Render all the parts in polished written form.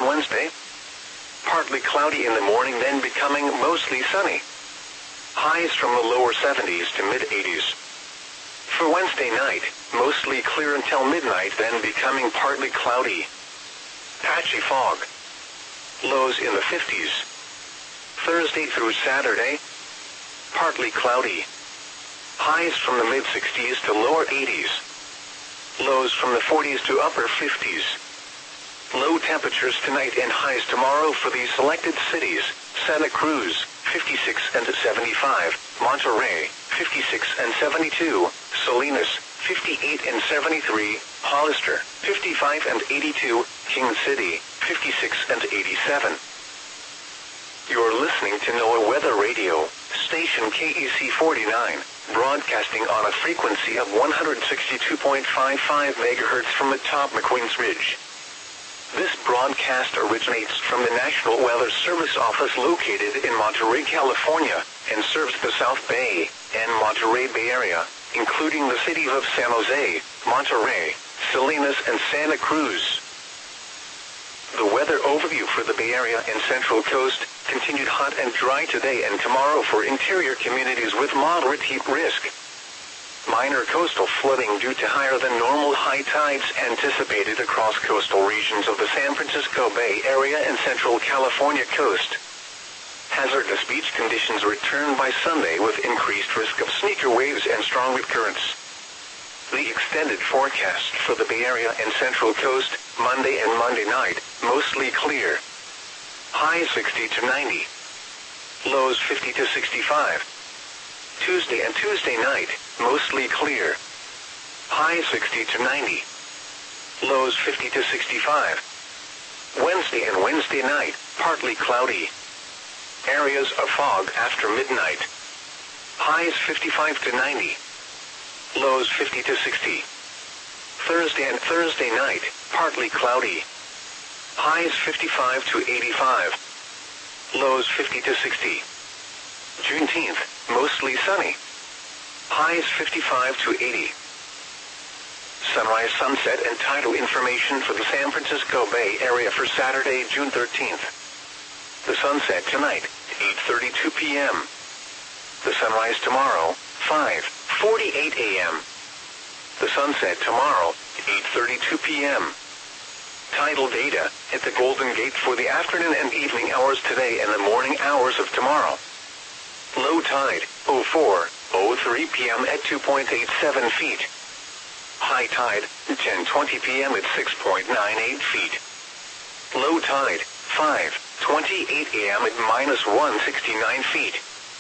Wednesday. Partly cloudy in the morning, then becoming mostly sunny. Highs from the lower 70s to mid-80s. For Wednesday night, mostly clear until midnight, then becoming partly cloudy. Patchy fog. Lows in the 50s. Thursday through Saturday, partly cloudy. Highs from the mid-60s to lower 80s. Lows from the 40s to upper 50s. Low temperatures tonight and highs tomorrow for these selected cities: Santa Cruz, 56 and 75, Monterey, 56 and 72, Salinas, 58 and 73, Hollister, 55 and 82, King City, 56 and 87. You're listening to NOAA Weather Radio, station KEC 49, broadcasting on a frequency of 162.55 MHz from atop McQueen's Ridge. This broadcast originates from the National Weather Service office located in Monterey, California, and serves the South Bay and Monterey Bay Area, including the cities of San Jose, Monterey, Salinas, and Santa Cruz. The weather overview for the Bay Area and Central Coast: continued hot and dry today and tomorrow for interior communities with moderate heat risk. Minor coastal flooding due to higher than normal high tides anticipated across coastal regions of the San Francisco Bay Area and Central California coast. Hazardous beach conditions return by Sunday with increased risk of sneaker waves and strong wind currents. The extended forecast for the Bay Area and Central Coast: Monday and Monday night, mostly clear. Highs 60 to 90. Lows 50 to 65. Tuesday and Tuesday night, mostly clear. Highs 60 to 90. Lows 50 to 65. Wednesday and Wednesday night, partly cloudy. Areas of fog after midnight. Highs 55 to 90. Lows 50 to 60. Thursday and Thursday night, partly cloudy. Highs 55 to 85. Lows 50 to 60. Juneteenth, mostly sunny. Highs 55 to 80. Sunrise, sunset, and tidal information for the San Francisco Bay Area for Saturday, June 13th. The sunset tonight, 8:32 p.m. The sunrise tomorrow, 5:48 a.m. The sunset tomorrow, 8:32 p.m. Tidal data at the Golden Gate for the afternoon and evening hours today and the morning hours of tomorrow. Low tide, 04:03 p.m. at 2.87 feet. High tide, 10:20 p.m. at 6.98 feet. Low tide, 5:28 a.m. at -169 feet.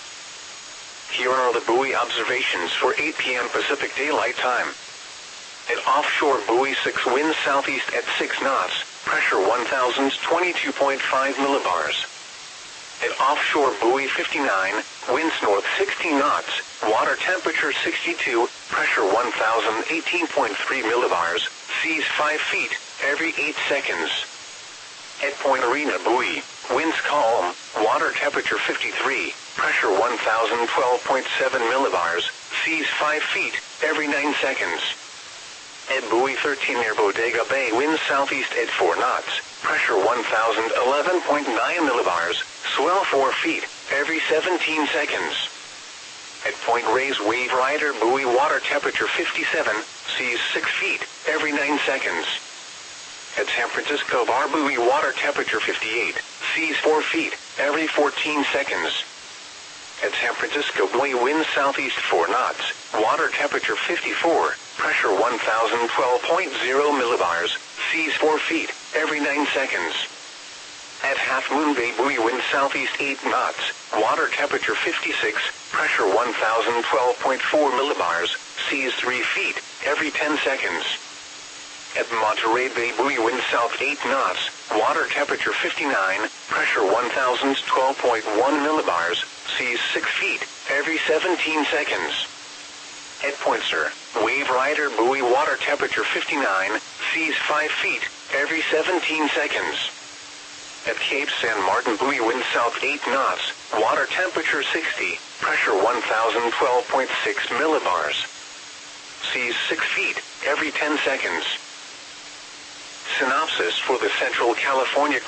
Here are the buoy observations for 8 p.m. Pacific Daylight Time. At offshore buoy 6, winds southeast at 6 knots, pressure 1,022.5 millibars. At offshore buoy 59, winds north 16 knots, water temperature 62, pressure 1,018.3 millibars, seas 5 feet, every 8 seconds. At Point Arena buoy, winds calm, water temperature 53, pressure 1,012.7 millibars, seas 5 feet, every 9 seconds. At buoy 13 near Bodega Bay, winds southeast at 4 knots, pressure 1,011.9 millibars, swell 4 feet, every 17 seconds. At Point Reyes Wave Rider buoy, water temperature 57, seas 6 feet, every 9 seconds. At San Francisco Bar buoy, water temperature 58, seas 4 feet, every 14 seconds. At San Francisco buoy, winds southeast 4 knots, water temperature 54, pressure 1,012.0 millibars, seas 4 feet, every 9 seconds. At Half Moon Bay buoy, winds southeast 8 knots, water temperature 56, pressure 1,012.4 millibars, seas 3 feet, every 10 seconds. At Monterey Bay buoy, winds south 8 knots, water temperature 59, pressure 1,012.1 millibars, seas 6 feet, every 17 seconds. At Poinsett, Wave Rider buoy, water temperature 59, seas 5 feet, every 17 seconds. At Cape San Martin buoy, wind south 8 knots, water temperature 60, pressure 1,012.6 millibars. Seas 6 feet, every 10 seconds. Synopsis for the Central California